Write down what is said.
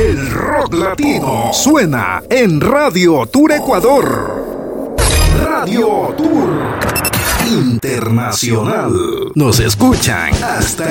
El rock latino suena en Radio Tour Ecuador. Radio Tour Internacional. Nos escuchan hasta